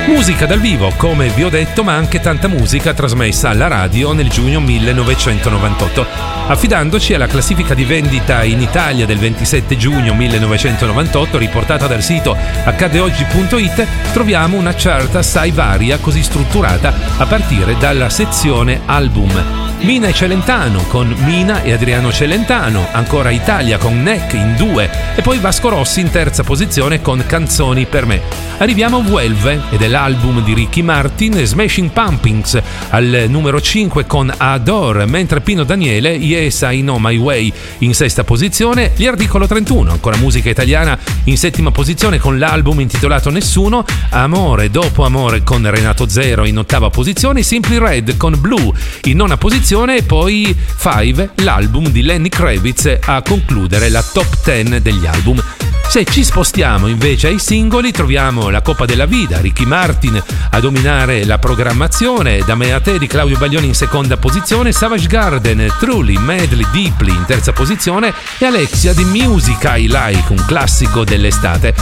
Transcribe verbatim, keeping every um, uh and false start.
Musica dal vivo, come vi ho detto, ma anche tanta musica trasmessa alla radio nel giugno millenovecentonovantotto. Affidandoci alla classifica di vendita in Italia del ventisette giugno millenovecentonovantotto, riportata dal sito accade oggi punto it, troviamo una chart assai varia, così strutturata a partire dalla sezione album. Mina e Celentano con Mina e Adriano Celentano, ancora Italia con Neck in due e poi Vasco Rossi in terza posizione con Canzoni per me. Arriviamo a Vuelve ed è l'album di Ricky Martin, Smashing Pumpkins al numero cinque con Adore, mentre Pino Daniele, Yes I Know My Way in sesta posizione, gli Articolo trentuno, ancora musica italiana in settima posizione con l'album intitolato Nessuno, Amore dopo amore con Renato Zero in ottava posizione, Simply Red con Blue in nona posizione e poi Five, l'album di Lenny Kravitz, a concludere la top dieci degli album. Se ci spostiamo invece ai singoli, troviamo La Coppa della Vida, Ricky Martin a dominare la programmazione, Da me a te di Claudio Baglioni in seconda posizione, Savage Garden, Truly, Madly, Deeply in terza posizione e Alexia di Music I Like, un classico dell'estate.